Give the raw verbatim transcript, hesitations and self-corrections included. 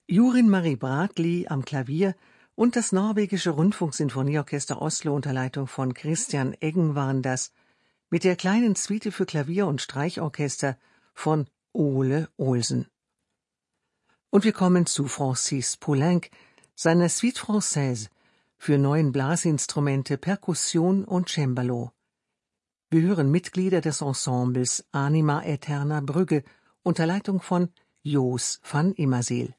Jorin Marie Bratli am Klavier und das norwegische Rundfunksinfonieorchester Oslo unter Leitung von Christian Eggen waren das, mit der kleinen Suite für Klavier und Streichorchester von Ole Olsen. Und wir kommen zu Francis Poulenc, seiner Suite Française für neun Blasinstrumente, Perkussion und Cembalo. Wir hören Mitglieder des Ensembles Anima Aeterna Brügge unter Leitung von Joos van Immerseel.